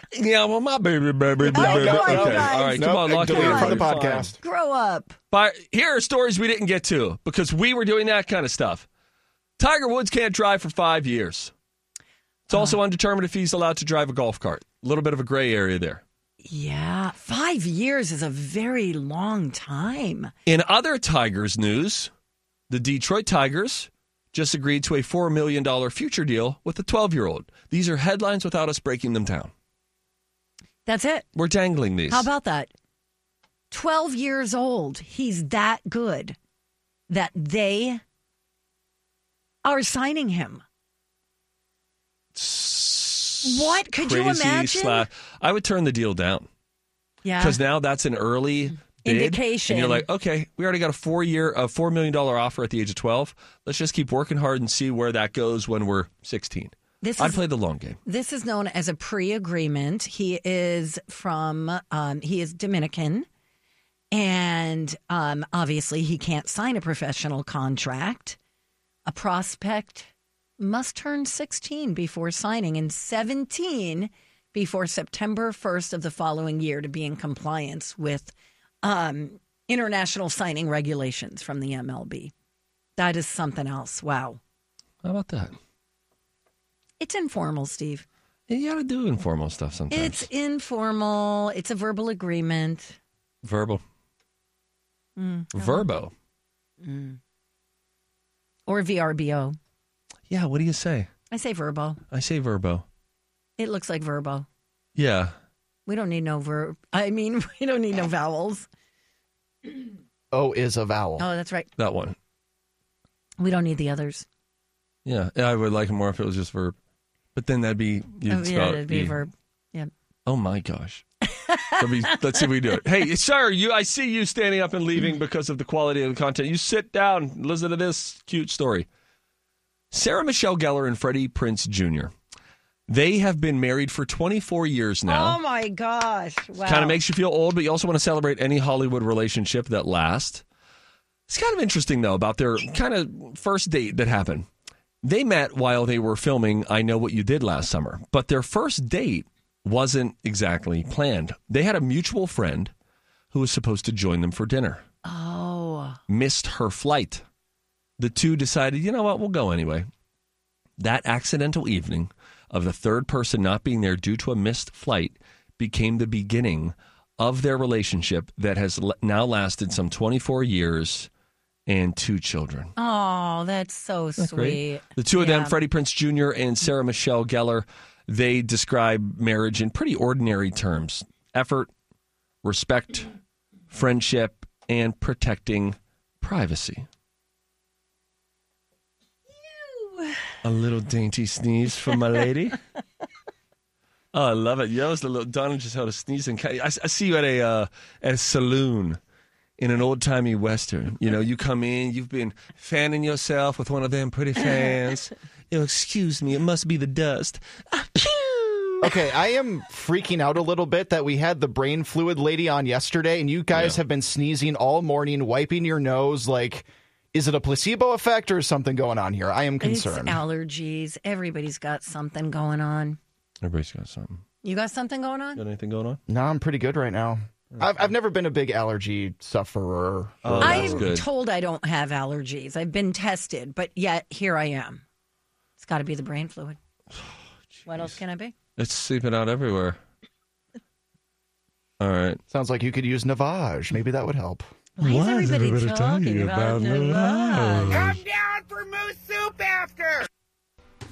Yeah, well, my baby. no, Okay, guys. all right, come on, lock it delete in. it from the Fine. podcast. Grow up. But here are stories we didn't get to because we were doing that kind of stuff. Tiger Woods can't drive for 5 years. It's also undetermined if he's allowed to drive a golf cart. A little bit of a gray area there. Yeah, 5 years is a very long time. In other Tigers news, the Detroit Tigers just agreed to a $4 million future deal with a 12-year-old. These are headlines without us breaking them down. That's it. We're dangling these. How about that? 12 years old. He's that good that they are signing him. What? Could you imagine? I would turn the deal down. Yeah. Because now that's an early bid, indication. And you're like, okay, we already got a $4 million offer at the age of 12. Let's just keep working hard and see where that goes when we're 16. I'd play the long game. This is known as a pre-agreement. He is he is Dominican. And obviously he can't sign a professional contract. A prospect must turn 16 before signing and 17 before September 1st of the following year to be in compliance with international signing regulations from the MLB. That is something else. Wow. How about that? It's informal, Steve. You got to do informal stuff sometimes. It's informal. It's a verbal agreement. Verbal. Verbo. Or VRBO. Yeah, what do you say? I say verbo. I say verbo. It looks like verbo. Yeah. We don't need no verb. I mean, we don't need no vowels. O is a vowel. Oh, that's right. That one. We don't need the others. Yeah, I would like it more if it was just verb. But then that'd be... it'd be a verb. Yeah. Oh, my gosh. Let's see if we do it. Hey, sir, I see you standing up and leaving because of the quality of the content. You sit down, listen to this cute story. Sarah Michelle Gellar and Freddie Prinze Jr. They have been married for 24 years now. Oh, my gosh. Wow. Kind of makes you feel old, but you also want to celebrate any Hollywood relationship that lasts. It's kind of interesting, though, about their kind of first date that happened. They met while they were filming I Know What You Did Last Summer, but their first date wasn't exactly planned. They had a mutual friend who was supposed to join them for dinner. Oh. Missed her flight. The two decided, you know what, we'll go anyway. That accidental evening of the third person not being there due to a missed flight became the beginning of their relationship that has now lasted some 24 years and 2 children. Oh, that's so sweet. Great? The two of them, Freddie Prinze Jr. and Sarah Michelle Gellar, they describe marriage in pretty ordinary terms. Effort, respect, friendship, and protecting privacy. A little dainty sneeze from my lady. Oh, I love it. Yo, the little Donna just held a sneezing. I see you at a saloon in an old-timey Western. You know, you come in, you've been fanning yourself with one of them pretty fans. Oh, excuse me, it must be the dust. Okay, I am freaking out a little bit that we had the brain fluid lady on yesterday, and you guys have been sneezing all morning, wiping your nose. Like, is it a placebo effect or something going on here? I am concerned. It's allergies. Everybody's got something going on. Everybody's got something. You got something going on? Got anything going on? No, I'm pretty good right now. I've never been a big allergy sufferer. I'm told I don't have allergies. I've been tested, but yet here I am. It's got to be the brain fluid. What else can I be? It's seeping out everywhere. All right. Sounds like you could use Navage. Maybe that would help. Why is everybody talking about Navage? Come down for moose soup after.